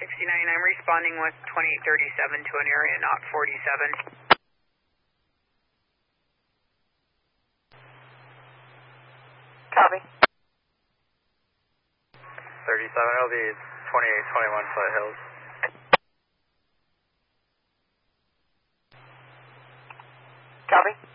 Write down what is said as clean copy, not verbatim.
I'm responding with 2837 to an area not 47. Copy. 37, it'll be 2821 Foothills. Copy.